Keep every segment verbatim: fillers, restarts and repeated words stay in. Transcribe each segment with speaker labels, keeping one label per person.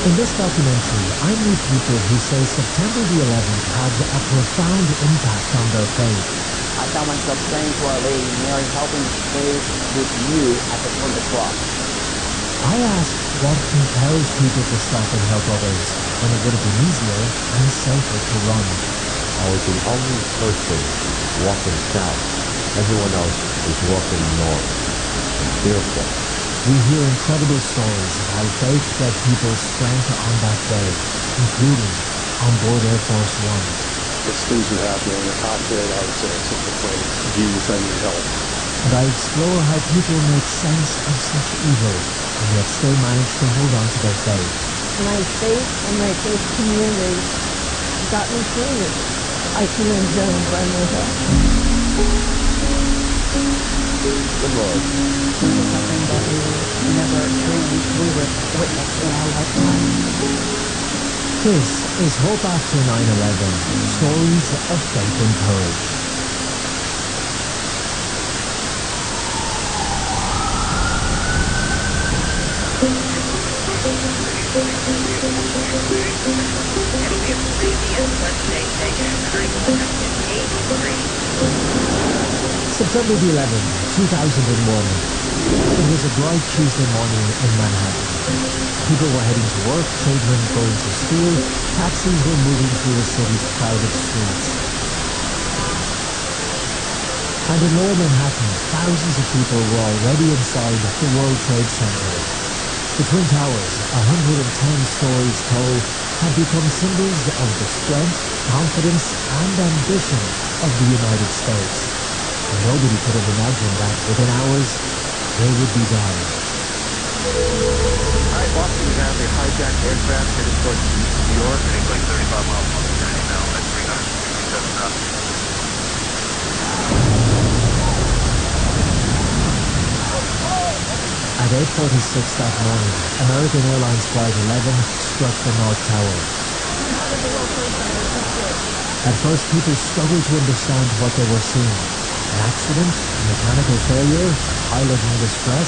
Speaker 1: In this documentary, I meet people who say September the eleventh had a profound impact on their faith.
Speaker 2: I found myself praying to Our Lady Mary, helping to stay with you at the foot of the cross.
Speaker 1: I asked what compels people to stop and help others when it would have been easier and safer to run.
Speaker 3: I was the only person walking south. Everyone else was walking north. Fearful.
Speaker 1: We hear incredible stories of how faith gave people strength on that day, including on board Air Force One.
Speaker 4: As things are happening in the cockpit, I would say it's simply plain, Jesus, I need help.
Speaker 1: And I explore how people make sense of such evil and yet still manage to hold on to their faith.
Speaker 5: My faith and my faith community got me through it. I feel enjoyed by myself.
Speaker 3: Good Lord.
Speaker 6: Something that we never dreamed we would witness in our lifetime.
Speaker 1: This is Hope After nine eleven, stories of faith and courage. September the eleventh, two thousand one. It was a bright Tuesday morning in Manhattan. People were heading to work, children going to school, taxis were moving through the city's crowded streets. And in Lower Manhattan, thousands of people were already inside the World Trade Center. The Twin Towers, one hundred ten stories tall, had become symbols of the strength, confidence, and ambition of the United States. And nobody could have imagined that within hours, they would be gone.
Speaker 7: Alright, Boston, we have a hijacked aircraft headed towards New York. Heading like thirty-five miles per hour now at three hundred sixty-seven knots.
Speaker 1: At eight forty-six that morning, American Airlines Flight eleven struck the North Tower. At first, people struggled to understand what they were seeing. An accident, a mechanical failure, pilot in distress.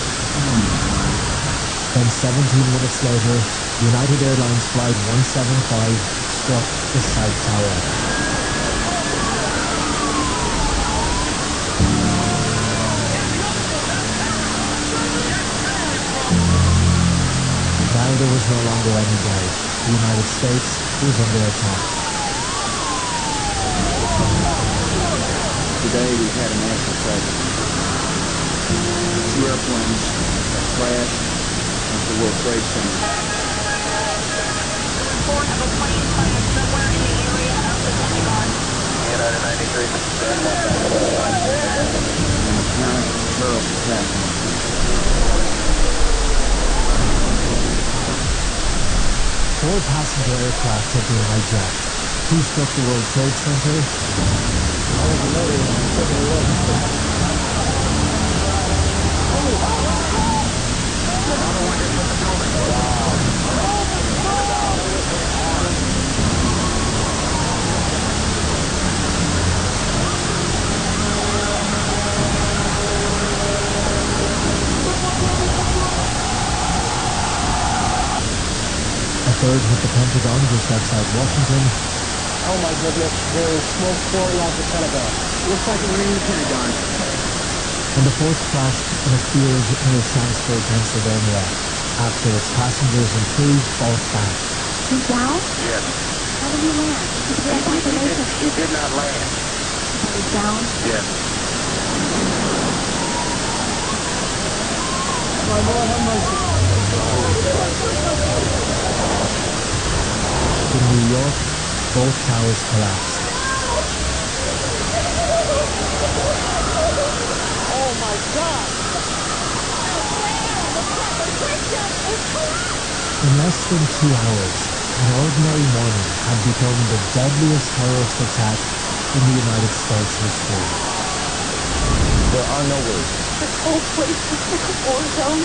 Speaker 1: Then seventeen minutes later, United Airlines Flight one seventy-five struck the South Tower. Now there was no longer any doubt. The United States was under attack.
Speaker 2: Today we've had a national tragedy. Two airplanes that crashed into the World Trade Center.
Speaker 8: Report of a plane crash somewhere in the area of the Pentagon.
Speaker 7: United ninety-three.
Speaker 2: An apparent terrorist attack.
Speaker 1: Four passenger aircraft had been hijacked. Two struck the World Trade Center. A third hit the Pentagon just outside Washington.
Speaker 2: Oh my goodness, there is smoke pouring out the Pentagon. Looks like it rained the Pentagon.
Speaker 1: And the fourth crashed in a field near Shanksville, Pennsylvania, after its passengers and crew fought back.
Speaker 9: He's down?
Speaker 7: Yes.
Speaker 9: How did he land? Did he have
Speaker 7: He, he, did,
Speaker 9: information?
Speaker 7: he did not land.
Speaker 9: He's down?
Speaker 7: Yes.
Speaker 2: My Lord, have mercy.
Speaker 1: In New York, both towers collapsed.
Speaker 5: Oh my God!
Speaker 1: In less than two hours, an ordinary morning had become the deadliest terrorist attack in the United States history.
Speaker 3: There are no words.
Speaker 9: This whole place was like a war zone.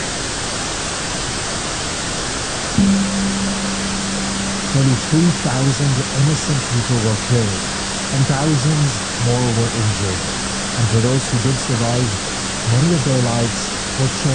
Speaker 1: Nearly three thousand innocent people were killed, and thousands more were injured. And for those who did survive, many of their lives were changed.